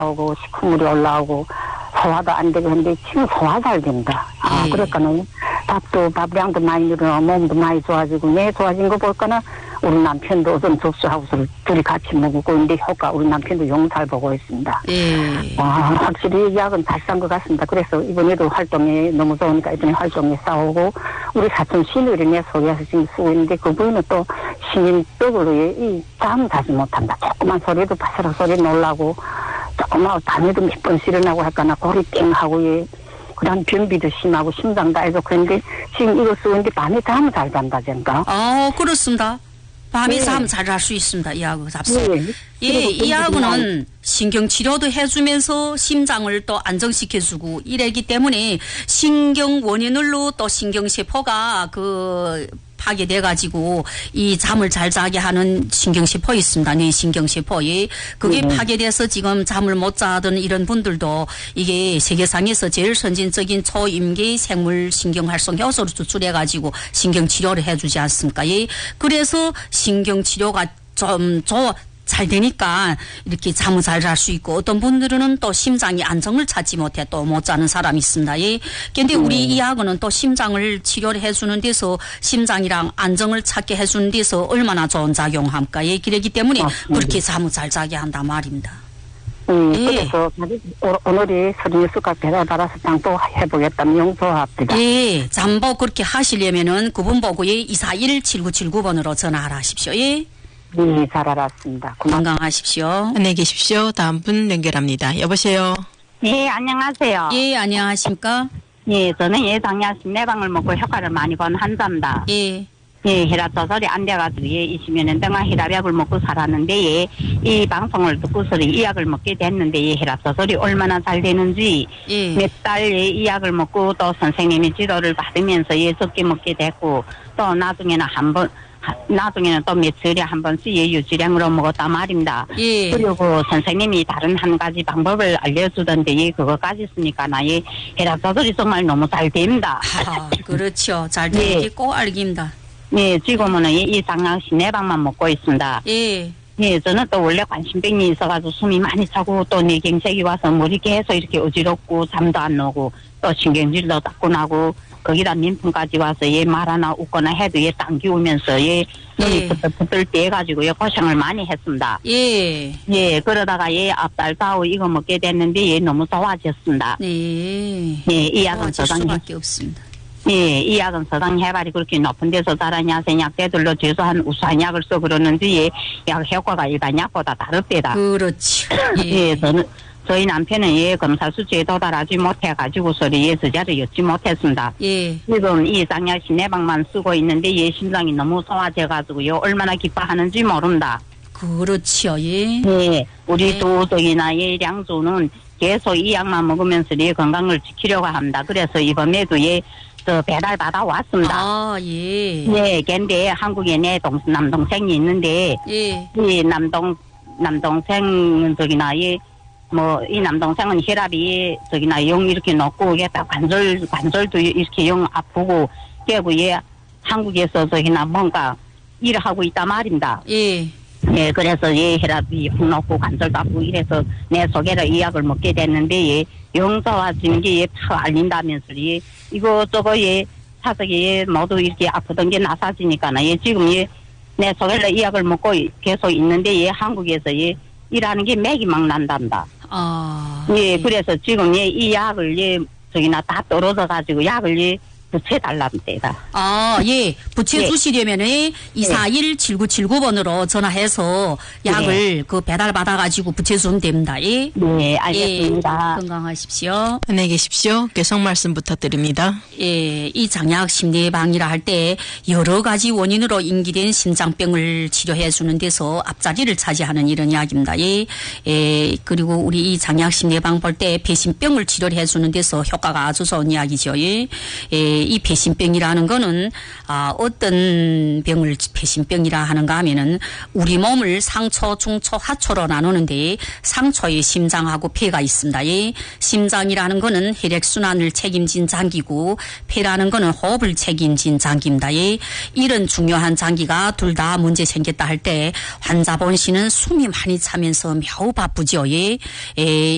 오고 식후물이 올라오고 소화도 안 되고 했는데 지금 소화 잘 된다. 아, 그러니까는 밥량도 많이 늘어나고 몸도 많이 좋아지고 내 좋아진 거 볼까는 우리 남편도 어떤 접수하고서 둘이 같이 먹고 있는데 우리 남편도 용살 보고 있습니다. 확실히 약은 잘 싼 것 같습니다. 그래서 이번에도 활동에 너무 좋으니까 이번에 활동에 싸우고 우리 사촌 시누이를 내 소개해서 지금 쓰고 있는데 그 부인은 또 신인적으로 잠 자지 못한다. 조그만 소리도 바스락 소리 놀라고 조그만 밤에도 몇 번씩 일어나고 할까나 고리 땡하고 그다음 변비도 심하고 심장도 해서 그런데 지금 이거 쓰고 있는데 밤에 잠을 잘 잔다 젠가. 그렇습니다. 밤에 잠 잘 잘 수 있습니다. 이 약을 잡수. 이 약은 신경치료도 해주면서 심장을 또 안정시켜주고 이래기 때문에 신경 원인으로 또 신경세포가 파괴돼가지고 이 잠을 잘 자게 하는 신경세포 있습니다. 뇌 신경세포. 그게 파괴돼서 지금 잠을 못 자던 이런 분들도 이게 세계상에서 제일 선진적인 초임계 생물 신경활성 효소를 추출해가지고 신경치료를 해주지 않습니까? 그래서 신경치료가 좀 잘 되니까 이렇게 잠을 잘 잘 수 있고 어떤 분들은 또 심장이 안정을 찾지 못해 또 못 자는 사람이 있습니다. 그런데 우리 이 약은 또 심장을 치료를 해주는 데서 심장이랑 안정을 찾게 해주는 데서 얼마나 좋은 작용합니까? 그렇기 때문에 그렇게 잠을 잘 자게 한다 말입니다. 그래서 오늘이 36숟갈 배달받아서 장도 해보겠다면 용서합니다. 잠보 그렇게 하시려면은 그분 보고 241-7979번으로 전화하라 하십시오. 네, 잘 알았습니다. 건강하십시오. 안녕히 계십시오. 다음 분 연결합니다. 여보세요. 예, 안녕하세요. 안녕하십니까? 저는 당뇨 심내방을 먹고 효과를 많이 본 환자입니다. 혈압 조절이 안 돼가지고 20여 년 동안 혈압약을 먹고 살았는데 이 방송을 듣고서 이 약을 먹게 됐는데 혈압 조절이 얼마나 잘 되는지 몇 달 이 약을 먹고 또 선생님의 지도를 받으면서 적게 먹게 됐고 또 나중에는 또 며칠에 한 번씩 유지량으로 먹었단 말입니다. 그리고 선생님이 다른 한 가지 방법을 알려주던데 그거까지 쓰니까 나의 혈압 조절이 정말 너무 잘 됩니다. 그렇죠. 잘 되는 게 꼭 알깁니다. 지금은 이 장양 심내방만 먹고 있습니다. 저는 또 원래 관심병이 있어가지고 숨이 많이 차고 또 뇌경색이 와서 머리 계속 이렇게 어지럽고 잠도 안 오고 또 신경질도 자꾸 나고 거기다 민풍까지 와서 말 하나 웃거나 해도 당기우면서 눈이 부들부들 떼가지고 고생을 많이 했습니다. 그러다가 앞달 다우 이거 먹게 됐는데 너무 좋아졌습니다. 이 약은 수밖에 없습니다. 이 약은 서당 해발이 그렇게 높은 데서 자란 야생약대들로 최소한 우수한 약을 써 그러는데 약 효과가 일반 약보다 다릅니다. 그렇죠. 저희 남편은 검사 수치에 도달하지 못해가지고서 저자를 엮지 못했습니다. 지금 이 장약 심내방만 쓰고 있는데 심장이 너무 소화져가지고요 얼마나 기뻐하는지 모릅니다. 그렇죠. 우리 도덕이나 량주는 계속 이 약만 먹으면서 건강을 지키려고 합니다. 그래서 이번에도 배달 받아 왔습니다. 근데 한국에 내 남동생이 있는데 이 남동생은 이 남동생은 혈압이 이렇게 높고 딱 관절도 이렇게 아프고 깨고 한국에서 뭔가 일을 하고 있단 말입니다. 그래서 혈압이 확 높고 관절도 아프고 이래서 내 소개로 이 약을 먹게 됐는데 용서와지는 게 다 알린다면서 이거저거 사석에 모두 이렇게 아프던 게 나사지니까 지금 내 소개로 이 약을 먹고 계속 있는데 한국에서 일하는 게 맥이 막 난답니다. 그래서 지금 이 약을 다 떨어져가지고 약을 붙여달랍니다. 붙여주시려면은 241-7979번으로 전화해서 약을 배달받아가지고 붙여주면 됩니다. 알겠습니다. 건강하십시오. 안녕히 계십시오. 계속 말씀 부탁드립니다. 이 장약 심내방이라 할 때 여러 가지 원인으로 인기된 심장병을 치료해주는 데서 앞자리를 차지하는 이런 약입니다. 그리고 우리 이 장약 심내방 볼 때 배신병을 치료를 해주는 데서 효과가 아주 좋은 약이죠. 이 배신병이라는 거는 어떤 병을 배신병이라 하는가 하면은 우리 몸을 상초, 중초, 하초로 나누는데 상초에 심장하고 폐가 있습니다. 심장이라는 거는 혈액순환을 책임진 장기고 폐라는 거는 호흡을 책임진 장기입니다. 이런 중요한 장기가 둘 다 문제 생겼다 할 때 환자 본신은 숨이 많이 차면서 매우 바쁘죠.